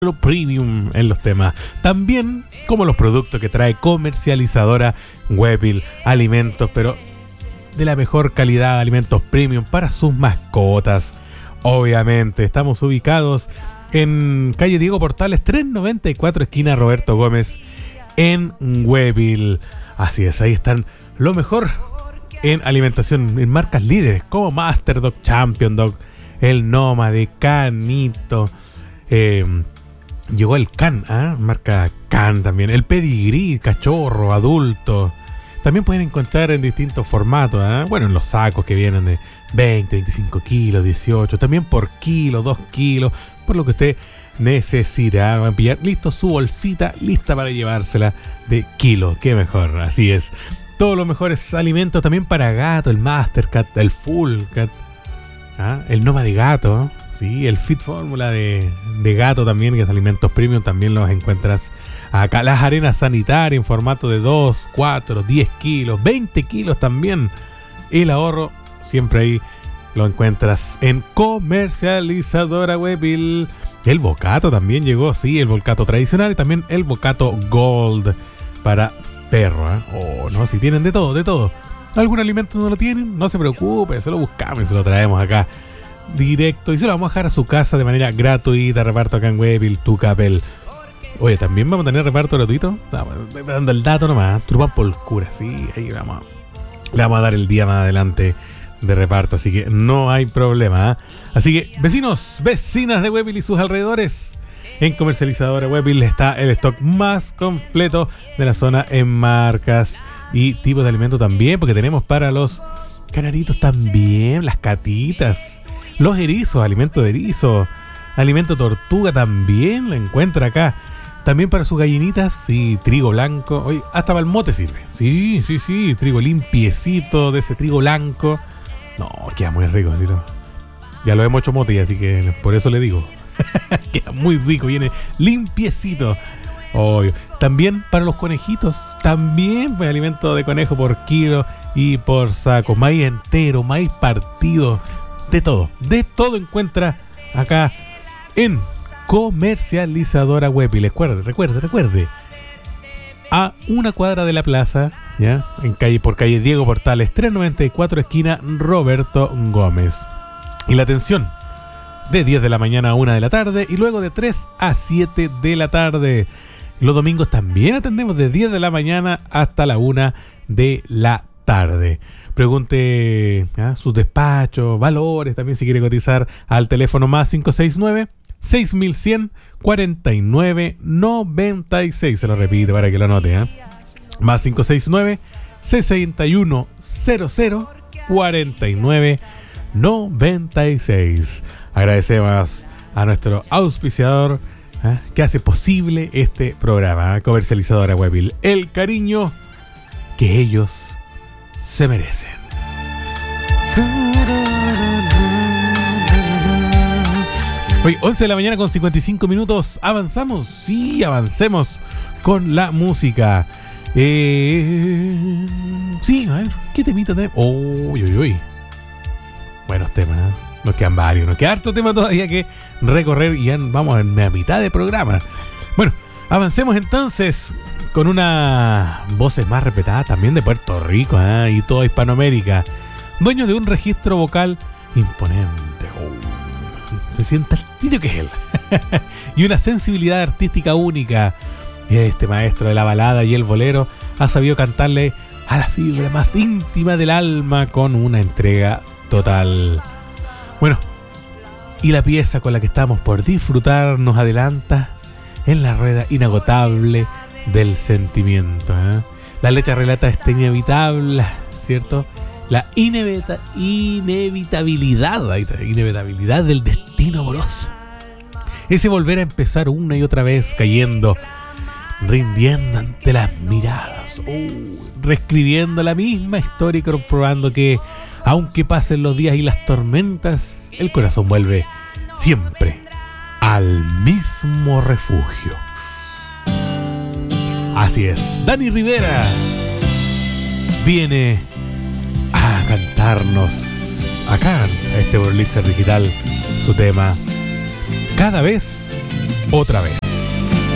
lo premium en los temas. También como los productos que trae comercializadora Webbil, alimentos, pero de la mejor calidad, alimentos premium para sus mascotas. Obviamente, estamos ubicados en calle Diego Portales 394, esquina Roberto Gómez, en Webbil. Así es, ahí están lo mejor en alimentación, en marcas líderes como Master Dog, Champion Dog, el Nómade, Canito, llegó el Can, marca Can también, el Pedigrí, cachorro, adulto. También pueden encontrar en distintos formatos, bueno, en los sacos que vienen de 20, 25 kilos, 18, también por kilo, 2 kilos, por lo que usted necesita. Van a pillar listo su bolsita, lista para llevársela de kilo, qué mejor, así es. Todos los mejores alimentos también para gato, el Master Cat, el Full Cat, el Noma de gato, sí, el Fit Fórmula de gato también, que es alimentos premium, también los encuentras acá. Las arenas sanitarias en formato de 2, 4, 10 kilos, 20 kilos también. El ahorro, siempre ahí lo encuentras en comercializadora Webbil. El bocato también llegó, sí, el bocato tradicional y también el bocato Gold para perro, no, si tienen de todo, de todo. ¿Algún alimento no lo tienen? No se preocupe, se lo buscamos y se lo traemos acá directo y se lo vamos a dejar a su casa de manera gratuita. Reparto acá en Webbil, Tucapel. Oye, también vamos a tener reparto gratuito. Dando el dato nomás, Trupan por cura, sí, ahí le vamos a dar el día más adelante de reparto, así que no hay problema. Así que, vecinos, vecinas de Webbil y sus alrededores, en comercializadora Webbil está el stock más completo de la zona en marcas y tipos de alimentos también, porque tenemos para los canaritos también, las catitas, los erizos, alimento de erizo, alimento tortuga también la encuentra acá. También para sus gallinitas, sí, trigo blanco. Oye, hasta para el mote sirve. Sí, trigo limpiecito de ese trigo blanco. No, queda muy rico, ¿sí? Ya lo hemos hecho mote, así que por eso le digo. Queda muy rico, viene limpiecito. Obvio. También para los conejitos, también pues, alimento de conejo por kilo y por saco. Maíz entero, maíz partido, de todo encuentra acá en comercializadora Webbil. Recuerde. A una cuadra de la plaza, ¿ya? Por calle Diego Portales 394, esquina Roberto Gómez. Y la atención de 10 de la mañana a 1 de la tarde y luego de 3 a 7 de la tarde. Los domingos también atendemos de 10 de la mañana hasta la 1 de la tarde. Pregunte sus despachos, valores, también si quiere cotizar al teléfono más 569 6100 49 96. Se lo repite para que lo anote, más 569 6100 49 96. Agradecemos a nuestro auspiciador que hace posible este programa, comercializadora Webbil, el cariño que ellos se merecen. Hoy 11 de la mañana con 55 minutos. ¿Avanzamos? Sí, avancemos con la música. Sí, a ver, ¿qué temita tenemos? Uy. Buenos temas, nos quedan varios, nos queda harto tema todavía que recorrer y ya vamos a mitad de programa. Bueno, avancemos entonces con una voces más respetadas también de Puerto Rico y toda Hispanoamérica. Dueño de un registro vocal imponente. Se sienta el tiro que es él. Y una sensibilidad artística única. Y este maestro de la balada y el bolero ha sabido cantarle a la fibra más íntima del alma con una entrega total. Bueno, y la pieza con la que estamos por disfrutar nos adelanta en la rueda inagotable del sentimiento. La letra relata esta inevitable, ¿cierto? La inevitabilidad del destino amoroso. Ese volver a empezar una y otra vez cayendo, rindiendo ante las miradas, reescribiendo la misma historia y comprobando que aunque pasen los días y las tormentas, el corazón vuelve siempre al mismo refugio. Así es, Dani Rivera viene a cantarnos acá, a este Burlitzer Digital, su tema Cada vez otra vez.